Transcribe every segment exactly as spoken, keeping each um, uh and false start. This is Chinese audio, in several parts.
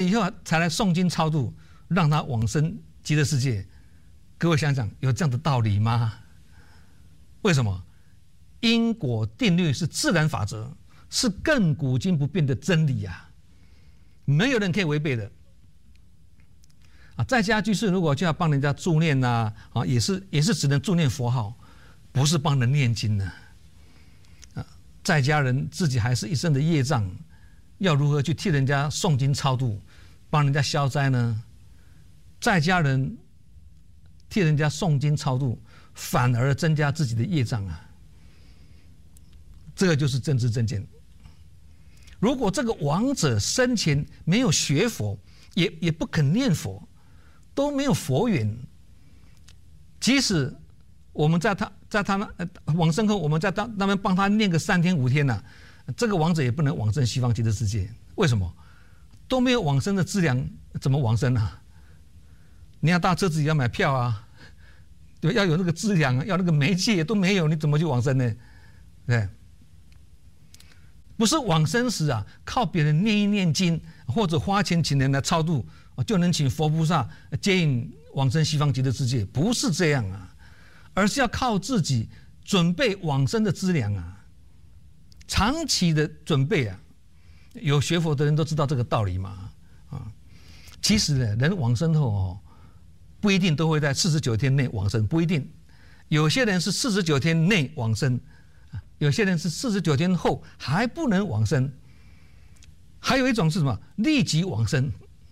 以后才来诵经超度，让他往生极乐世界。各位想想，有这样的道理吗？为什么？因果定律是自然法则，是亘古今不变的真理啊，没有人可以违背的。啊，在家居士如果就要帮人家助念呐、啊，啊，也是也是只能助念佛号，不是帮人念经呢、啊。啊，在家人自己还是一身的业障，要如何去替人家诵经超度，帮人家消灾呢？在家人替人家诵经超度，反而增加自己的业障啊！这个就是真知正见。如果这个亡者生前没有学佛，也也不肯念佛，都没有佛缘，即使我们在他在他那往生后，我们在他那边帮他念个三天五天呐、啊，这个亡者也不能往生西方极乐世界。为什么？都没有往生的资粮，怎么往生啊？你要搭车子也要买票啊，对，要有那个资粮，要那个媒介都没有，你怎么去往生呢？对。不是往生时啊，靠别人念一念经，或者花钱请人来超度，就能请佛菩萨接引往生西方极乐世界，不是这样啊，而是要靠自己准备往生的资粮啊，长期的准备啊。有学佛的人都知道这个道理嘛，啊，其实呢，人往生后哦，不一定都会在四十九天内往生，不一定，有些人是四十九天内往生。有些人是四十九天后还不能往生，还有一种是什么？立即往生，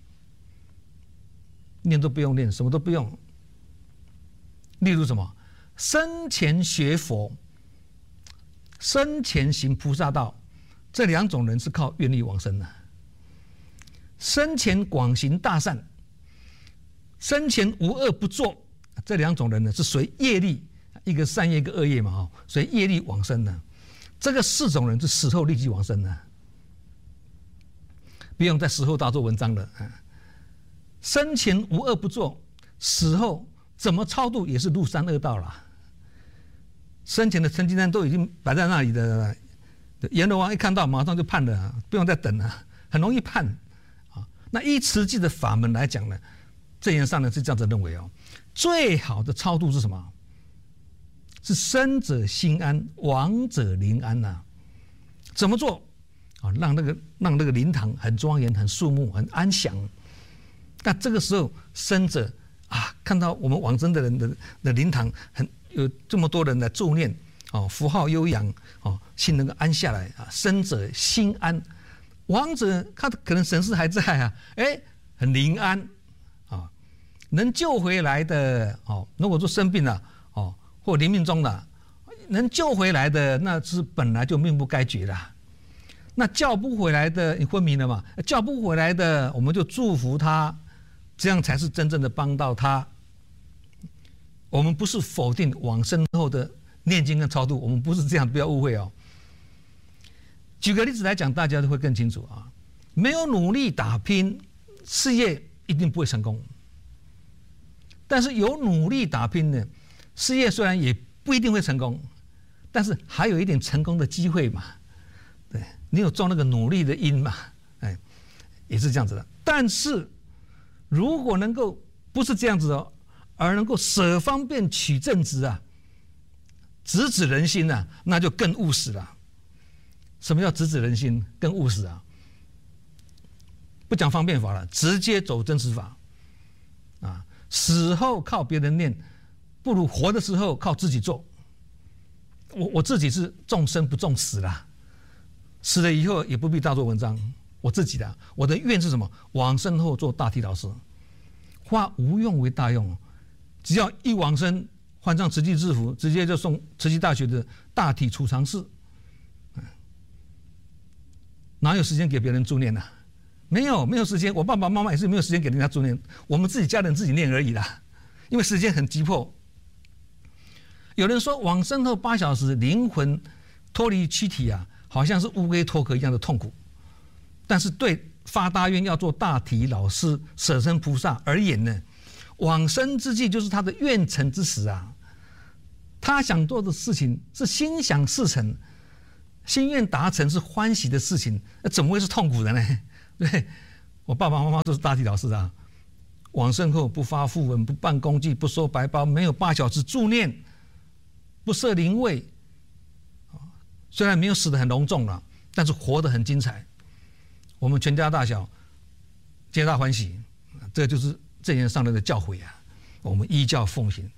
念都不用念，什么都不用。例如什么？生前学佛，生前行菩萨道，这两种人是靠愿力往生的。生前广行大善，生前无恶不作，这两种人呢是随业力。一个善业，一个恶业嘛，哈，所以业力往生的，这个四种人是死后立即往生的，不用在死后大做文章了啊。生前无恶不作，死后怎么超度也是入三恶道了。生前的成绩单都已经摆在那里的，阎罗王一看到马上就判了，不用再等了，很容易判啊。那依慈济的法门来讲呢，正言上呢是这样子认为哦，最好的超度是什么？是生者心安，亡者灵安呐、啊。怎么做啊？让那个让那个灵堂很庄严、很肃穆、很安详。那这个时候，生者啊，看到我们往生的人的的灵堂很有这么多人来助念，哦，符号悠扬，哦，心能够安下来啊。生者心安，亡者他可能神识还在啊，哎，很灵安啊，能救回来的哦。如果说生病了哦。或临命终了，能救回来的那是本来就命不该绝啦。那叫不回来的，你昏迷了嘛？叫不回来的，我们就祝福他，这样才是真正的帮到他。我们不是否定往生后的念经跟超度，我们不是这样，不要误会哦。举个例子来讲，大家都会更清楚啊。没有努力打拼，事业一定不会成功。但是有努力打拼呢？事业虽然也不一定会成功，但是还有一点成功的机会嘛。对，你有种那个努力的因嘛，哎，也是这样子的。但是如果能够不是这样子哦，而能够舍方便取正直啊，直指人心啊，那就更务实了。什么叫直指人心、更务实啊？不讲方便法了，直接走真实法啊！死后靠别人念。不如活的时候靠自己做。我我自己是重生不重死啦，死了以后也不必大做文章。我自己的我的愿是什么？往生后做大体老师，化无用为大用。只要一往生，换上慈济制服，直接就送慈济大学的大体储藏室。哪有时间给别人助念呢、啊？没有，没有时间。我爸爸妈妈也是没有时间给人家助念，我们自己家人自己念而已啦。因为时间很急迫。有人说往生后八小时灵魂脱离躯体啊，好像是乌龟脱壳一样的痛苦。但是对发大愿要做大体老师、舍身菩萨而言呢，往生之际就是他的愿成之时啊。他想做的事情是心想事成，心愿达成是欢喜的事情，怎么会是痛苦的呢？对， 我爸爸妈妈都是大体老师啊，往生后不发讣文，不办公祭，不收白包，没有八小时助念，不设灵位。虽然没有死得很隆重了，但是活得很精彩。我们全家大小皆大欢喜，这就是正言上人的教诲啊，我们依教奉行。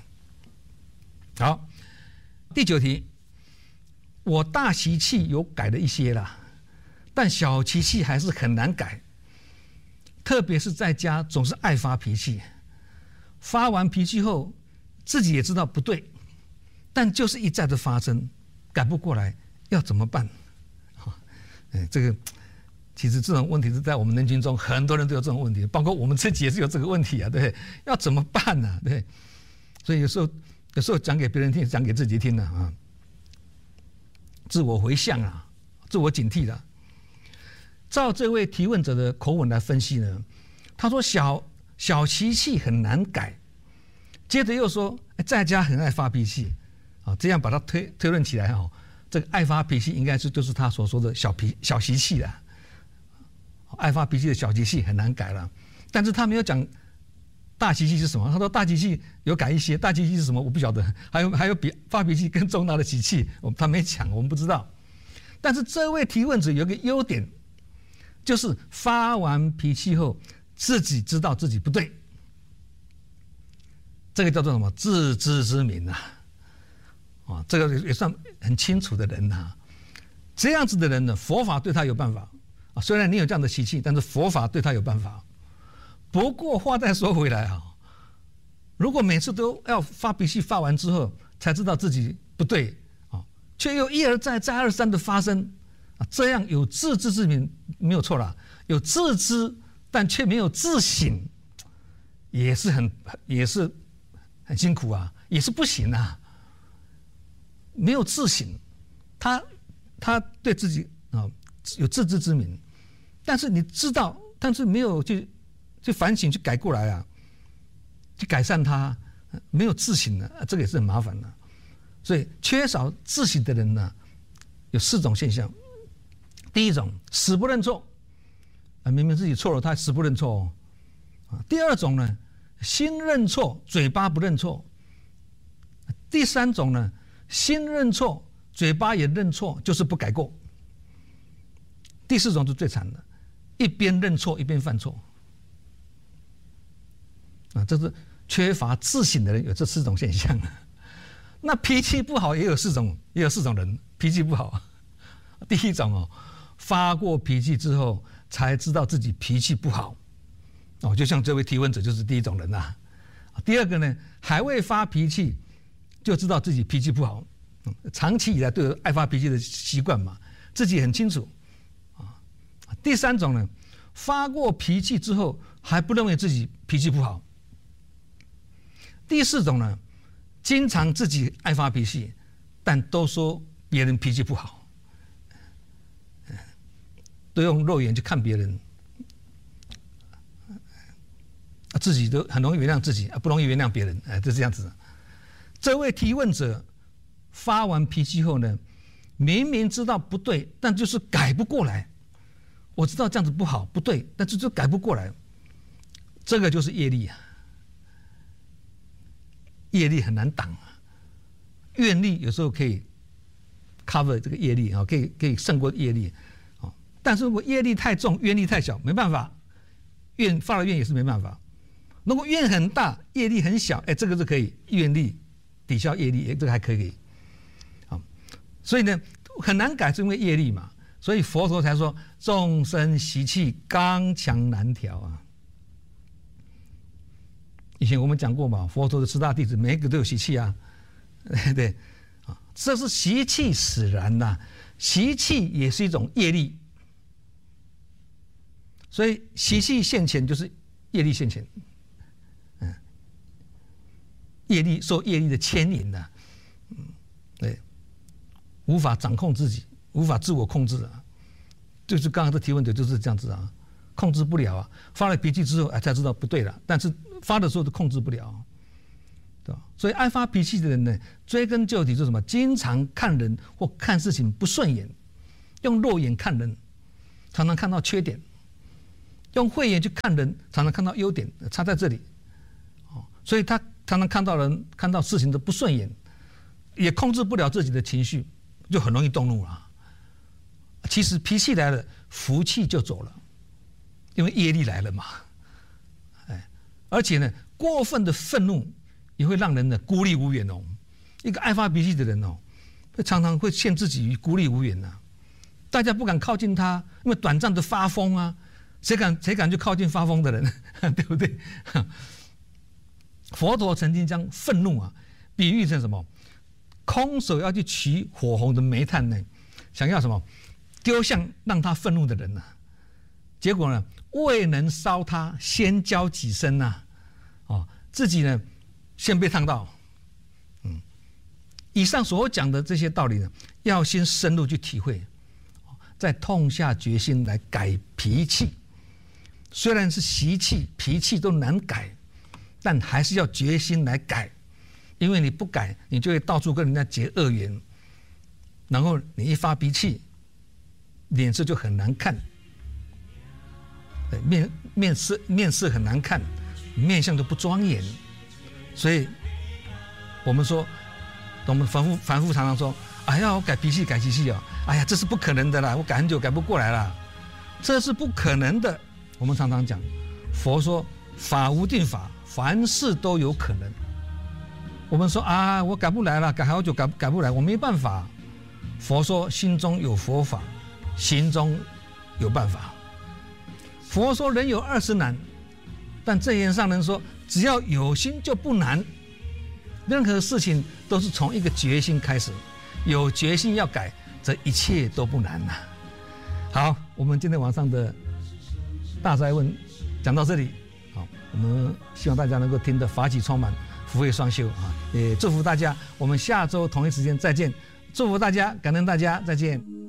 好，第九题，我大习气有改了一些啦，但小习气还是很难改，特别是在家总是爱发脾气，发完脾气后自己也知道不对，但就是一再的发生，改不过来，要怎么办？哎，这个其实这种问题是在我们人群中很多人都有这种问题，包括我们自己也是有这个问题啊，对不对？要怎么办呢、啊？对，所以有时候有时候讲给别人听，讲给自己听的啊，自我回向啊，自我警惕的。照这位提问者的口吻来分析呢，他说小小习气很难改，接着又说在家很爱发脾气，啊，这样把它推推论起来哈，这个爱发脾气应该是就是他所说的小脾小习气了。爱发脾气的小习气很难改了，但是他没有讲大习气是什么。他说大习气有改一些，大习气是什么我不晓得，还有还有比发脾气更重大的习气，他没讲，我们不知道。但是这位提问者有个优点，就是发完脾气后自己知道自己不对，这个叫做什么自知之明啊，啊，这个也算很清楚的人呐、啊。这样子的人呢，佛法对他有办法。啊，虽然你有这样的习气，但是佛法对他有办法。不过话再说回来啊，如果每次都要发脾气，发完之后才知道自己不对啊，却又一而再、再而三的发生啊，这样有自知之明没有错啦，有自知但却没有自省，也是很也是很辛苦啊，也是不行啊。没有自省，他他对自己啊。有自知之明，但是你知道，但是没有去去反省、去改过来啊，去改善它，没有自省的，这个也是很麻烦的。所以缺少自省的人呢，有四种现象。第一种，死不认错，啊，明明自己错了，他死不认错哦。啊，第二种呢，心认错，嘴巴不认错。第三种呢，心认错，嘴巴也认错，就是不改过。第四种是最惨的，一边认错一边犯错，啊，这是缺乏自省的人有这四种现象。那脾气不好也有四种，也有四种人脾气不好。第一种哦，发过脾气之后才知道自己脾气不好，哦，就像这位提问者就是第一种人呐、啊。第二个呢，还未发脾气就知道自己脾气不好，长期以来都有爱发脾气的习惯嘛，自己很清楚。第三种呢，发过脾气之后还不认为自己脾气不好。第四种呢，经常自己爱发脾气，但都说别人脾气不好，都用肉眼去看别人，自己都很容易原谅自己，不容易原谅别人，哎，就这样子。这位提问者发完脾气后呢，明明知道不对，但就是改不过来。我知道这样子不好不对，但是就改不过来，这个就是业力啊。业力很难挡啊，愿力有时候可以 cover 这个业力啊，可以可以胜过业力啊。但是如果业力太重，愿力太小，没办法，愿发了愿也是没办法。如果愿很大，业力很小，哎，这个是可以愿力抵消业力，这个还可以。啊，所以呢，很难改，是因为业力嘛。所以佛陀才说众生习气刚强难调啊。以前我们讲过嘛，佛陀的十大弟子每一个都有习气啊，对啊，这是习气使然呐、啊，习气也是一种业力，所以习气现前就是业力现前，嗯，业力受业力的牵引的、啊，嗯，对，无法掌控自己。无法自我控制啊，就是刚刚的提问者就是这样子啊，控制不了啊，发了脾气之后哎才知道不对了，但是发的时候都控制不了，对吧？所以爱发脾气的人呢，追根究底就是什么？经常看人或看事情不顺眼，用肉眼看人，常常看到缺点， 用慧眼去看人，常常看到优点，差在这里。哦，所以他常常看到人看到事情的不顺眼，也控制不了自己的情绪，就很容易动怒了。其实脾气来了，福气就走了，因为业力来了嘛。哎，而且呢，过分的愤怒也会让人呢孤立无援哦。一个爱发脾气的人哦，会常常会陷自己于孤立无援呐、啊。大家不敢靠近他，因为短暂的发疯啊，谁敢谁敢去靠近发疯的人，对不对？佛陀曾经将愤怒啊比喻成什么？空手要去取火红的煤炭呢，想要什么？丢向让他愤怒的人呐、啊，结果呢未能烧他，先焦己身呐、啊，哦，自己呢先被烫到。嗯，以上所讲的这些道理呢，要先深入去体会，再痛下决心来改脾气。虽然是习气、脾气都难改，但还是要决心来改，因为你不改，你就会到处跟人家结恶缘，然后你一发脾气，脸色就很难看，面面色面色很难看，面相就不庄严。所以，我们说，我们反复反复常常说，哎呀，我改脾气改脾气哦，哎呀，这是不可能的啦，我改很久改不过来啦，这是不可能的。我们常常讲，佛说法无定法，凡事都有可能。我们说啊，我改不来了，改好久改改不来，我没办法。佛说心中有佛法，行中有办法。佛说人有二十难，但正言上人说，只要有心就不难。任何事情都是从一个决心开始，有决心要改，这一切都不难呐、啊。好，我们今天晚上的大哉问讲到这里，好，我们希望大家能够听得法喜充满，福慧双修啊！也祝福大家，我们下周同一时间再见。祝福大家，感恩大家，再见。